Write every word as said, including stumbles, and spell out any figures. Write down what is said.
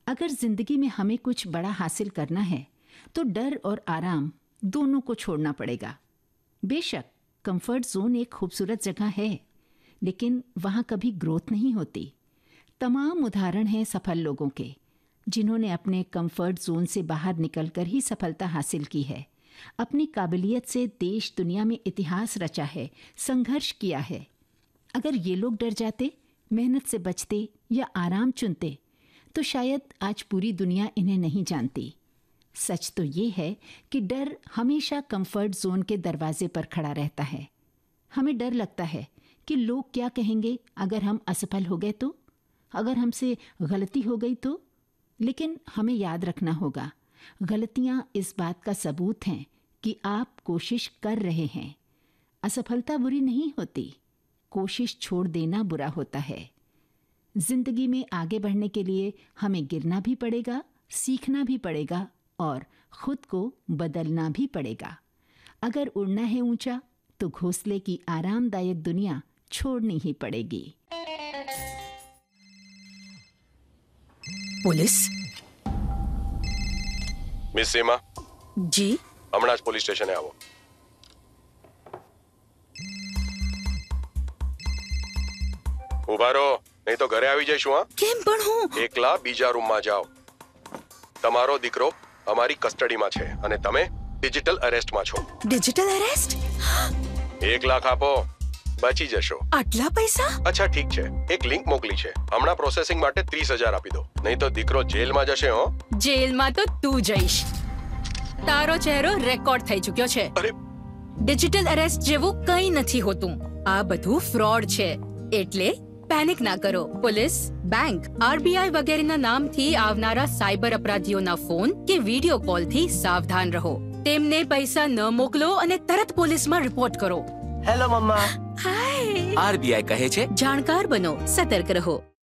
अगर जिंदगी में हमें कुछ बड़ा हासिल करना है तो डर और आराम दोनों को छोड़ना पड़ेगा। बेशक कंफर्ट जोन एक खूबसूरत जगह है, लेकिन वहाँ कभी ग्रोथ नहीं होती। तमाम उदाहरण हैं सफल लोगों के, जिन्होंने अपने कंफर्ट जोन से बाहर निकलकर ही सफलता हासिल की है। अपनी काबिलियत से देश दुनिया में इतिहास रचा है, संघर्ष किया है। अगर ये लोग डर जाते, मेहनत से बचते या आराम चुनते तो शायद आज पूरी दुनिया इन्हें नहीं जानती। सच तो ये है कि डर हमेशा कंफर्ट जोन के दरवाजे पर खड़ा रहता है। हमें डर लगता है कि लोग क्या कहेंगे अगर हम असफल हो गए तो, अगर हमसे गलती हो गई तो। लेकिन हमें याद रखना होगा, गलतियां इस बात का सबूत हैं कि आप कोशिश कर रहे हैं। असफलता बुरी नहीं होती, कोशिश छोड़ देना बुरा होता है। जिंदगी में आगे बढ़ने के लिए हमें गिरना भी पड़ेगा, सीखना भी पड़ेगा और खुद को बदलना भी पड़ेगा। अगर उड़ना है ऊंचा तो घोंसले की आरामदायक दुनिया छोड़नी ही पड़ेगी। पुलिस। मिस सीमा जी हमણાં જ પોલીસ સ્ટેશને આવો। ઉભા રહો, નહીં તો ઘરે આવી જઈશું। હા કેમ પણ હું એકલા બીજા રૂમમાં જાઓ। તમારો દીકરો અમારી કસ્ટડીમાં છે અને તમે ડિજિટલ અરેસ્ટમાં છો। Digital arrest? એક લાખ આપો, બચી જશો। આટલા પૈસા? અચ્છા ઠીક છે, એક લિંક મોકલી છે, હમણાં પ્રોસેસિંગ માટે ત્રીસ હજાર આપી દો, નહીં તો દીકરો જેલમાં જશે। હો જેલમાં તો તું જઈશ। તારો ચહેરો રેકોર્ડ થઈ ચૂક્યો છે। અરે ડિજિટલ અરેસ્ટ જેવું કંઈ નથી હોતું। આ બધું ફ્રોડ છે, એટલે પેનિક ના કરો। પોલીસ, બેંક, આરબીઆઈ વગેરેના નામથી આવનારા સાયબર અપરાધીઓના ફોન કે વિડિયો કોલથી સાવધાન રહો। તેમને પૈસા ન મોકલો અને તરત પોલીસમાં રિપોર્ટ કરો। હેલો મમ્મા। હાય। આરબીઆઈ કહે છે જાણકાર બનો, સતર્ક રહો।